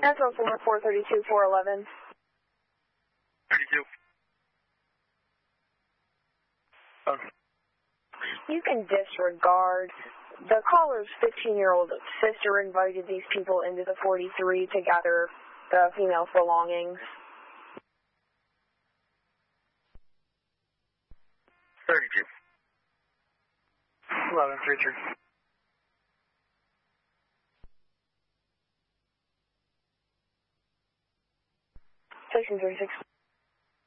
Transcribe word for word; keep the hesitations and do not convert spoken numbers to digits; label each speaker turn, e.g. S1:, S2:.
S1: That's on four four thirty-two, four eleven.
S2: thirty-two. Oh.
S1: You can disregard. The caller's fifteen-year-old sister invited these people into the forty-three to gather the female's belongings.
S2: thirty-two. eleven three three.
S1: Station thirty-six.